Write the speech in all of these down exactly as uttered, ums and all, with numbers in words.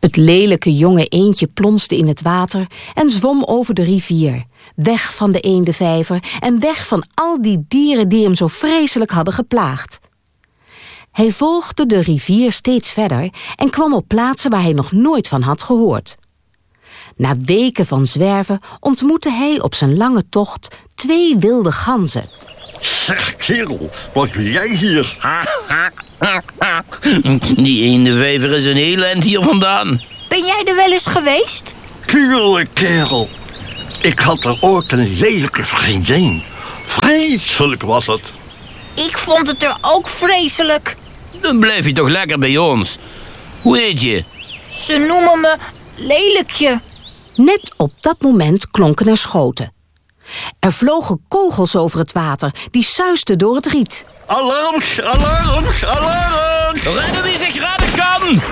Het lelijke jonge eendje plonste in het water en zwom over de rivier. Weg van de eendenvijver en weg van al die dieren die hem zo vreselijk hadden geplaagd. Hij volgde de rivier steeds verder en kwam op plaatsen waar hij nog nooit van had gehoord. Na weken van zwerven ontmoette hij op zijn lange tocht twee wilde ganzen. Zeg, kerel, wat doe jij hier? Die eendenvijver is een heel eind hier vandaan. Ben jij er wel eens geweest? Tuurlijk, kerel. Ik had er ooit een lelijke vriendin. Vreselijk was het. Ik vond het er ook vreselijk. Dan blijf je toch lekker bij ons. Hoe heet je? Ze noemen me Lelijkje. Net op dat moment klonken er schoten. Er vlogen kogels over het water, die suisden door het riet. Alarms, alarms, alarms! Redden wie zich redden kan!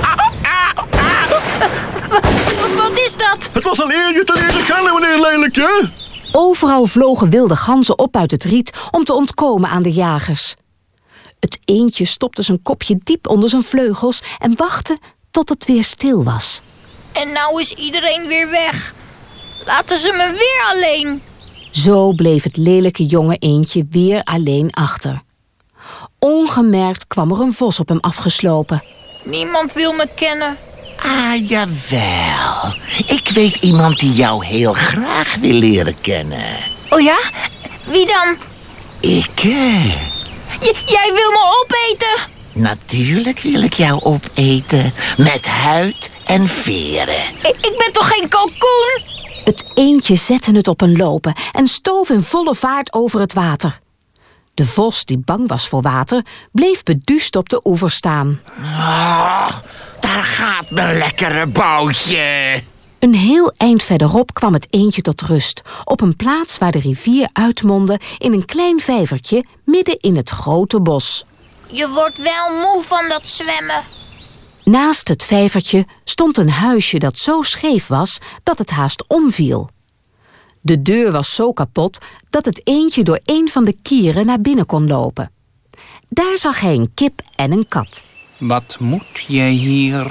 Wat is dat? Het was een eer je te leren kennen, meneer Lelijkje. Overal vlogen wilde ganzen op uit het riet om te ontkomen aan de jagers. Het eendje stopte zijn kopje diep onder zijn vleugels en wachtte tot het weer stil was. En nou is iedereen weer weg. Laten ze me weer alleen. Zo bleef het lelijke jonge eendje weer alleen achter. Ongemerkt kwam er een vos op hem afgeslopen. Niemand wil me kennen. Ah, jawel. Ik weet iemand die jou heel graag wil leren kennen. Oh ja? Wie dan? Ik, hè? J- jij wil me opeten? Natuurlijk wil ik jou opeten. Met huid en veren. Ik, ik ben toch geen kalkoen? Het eendje zette het op een lopen en stoof in volle vaart over het water. De vos, die bang was voor water, bleef beduust op de oever staan. Oh, daar gaat mijn lekkere boutje. Een heel eind verderop kwam het eendje tot rust, op een plaats waar de rivier uitmondde in een klein vijvertje midden in het grote bos. Je wordt wel moe van dat zwemmen. Naast het vijvertje stond een huisje dat zo scheef was dat het haast omviel. De deur was zo kapot dat het eendje door een van de kieren naar binnen kon lopen. Daar zag hij een kip en een kat. Wat moet jij hier?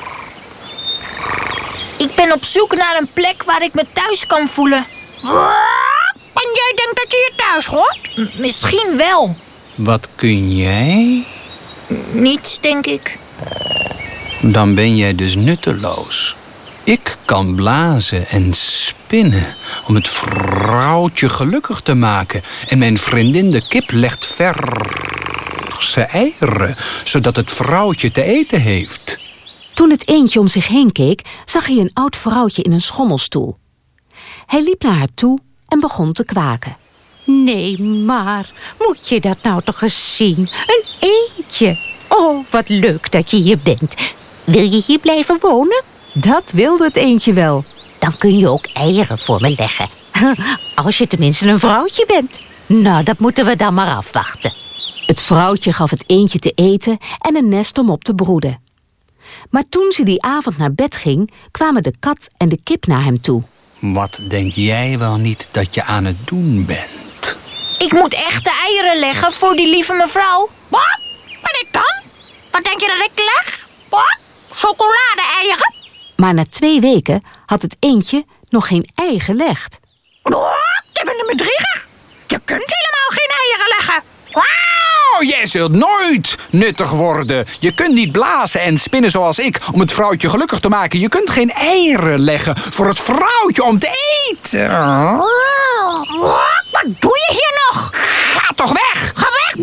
Ik ben op zoek naar een plek waar ik me thuis kan voelen. En jij denkt dat je je thuis hoort? M- misschien wel. Wat kun jij? Niets, denk ik. Dan ben jij dus nutteloos. Ik kan blazen en spinnen om het vrouwtje gelukkig te maken. En mijn vriendin de kip legt verse eieren, zodat het vrouwtje te eten heeft. Toen het eendje om zich heen keek, zag hij een oud vrouwtje in een schommelstoel. Hij liep naar haar toe en begon te kwaken. Nee, maar moet je dat nou toch eens zien? Een eendje. Oh, wat leuk dat je hier bent. Wil je hier blijven wonen? Dat wilde het eendje wel. Dan kun je ook eieren voor me leggen. Als je tenminste een vrouwtje bent. Nou, dat moeten we dan maar afwachten. Het vrouwtje gaf het eendje te eten en een nest om op te broeden. Maar toen ze die avond naar bed ging, kwamen de kat en de kip naar hem toe. Wat denk jij wel niet dat je aan het doen bent? Ik moet echte eieren leggen voor die lieve mevrouw. Wat? En ik dan? Wat denk je dat ik leg? Wat? Chocolade-eieren? Maar na twee weken had het eendje nog geen ei gelegd. Wat? Je bent een bedrieger. Je kunt helemaal geen eieren leggen. Oh, jij zult nooit nuttig worden. Je kunt niet blazen en spinnen zoals ik om het vrouwtje gelukkig te maken. Je kunt geen eieren leggen voor het vrouwtje om te eten. Wat? Wat doe je hier nog? Ga toch weg! Ga weg!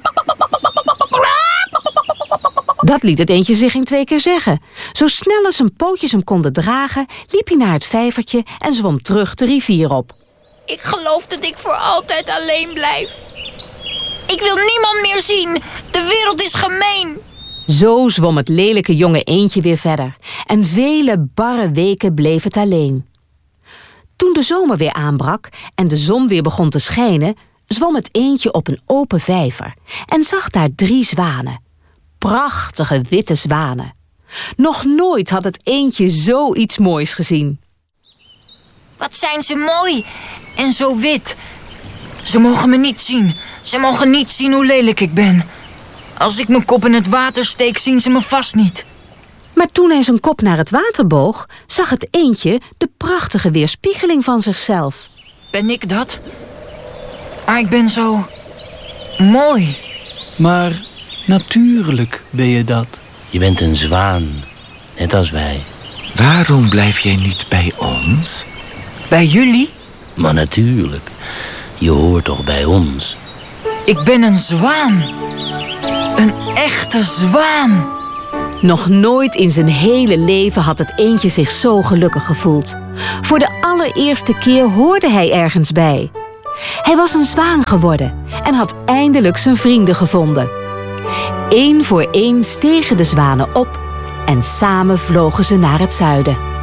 Dat liet het eendje zich in twee keer zeggen. Zo snel als zijn pootjes hem konden dragen, liep hij naar het vijvertje en zwom terug de rivier op. Ik geloof dat ik voor altijd alleen blijf. Ik wil niemand meer zien. De wereld is gemeen. Zo zwom het lelijke jonge eendje weer verder. En vele barre weken bleef het alleen. Toen de zomer weer aanbrak en de zon weer begon te schijnen, zwom het eendje op een open vijver en zag daar drie zwanen. Prachtige witte zwanen. Nog nooit had het eendje zoiets moois gezien. Wat zijn ze mooi en zo wit. Ze mogen me niet zien. Ze mogen niet zien hoe lelijk ik ben. Als ik mijn kop in het water steek, zien ze me vast niet. Maar toen hij zijn kop naar het water boog, zag het eendje de prachtige weerspiegeling van zichzelf. Ben ik dat? Maar ik ben zo... mooi. Maar natuurlijk ben je dat. Je bent een zwaan, net als wij. Waarom blijf jij niet bij ons? Bij jullie? Maar natuurlijk, je hoort toch bij ons. Ik ben een zwaan. Een echte zwaan. Nog nooit in zijn hele leven had het eendje zich zo gelukkig gevoeld. Voor de allereerste keer hoorde hij ergens bij. Hij was een zwaan geworden en had eindelijk zijn vrienden gevonden. Eén voor één stegen de zwanen op en samen vlogen ze naar het zuiden.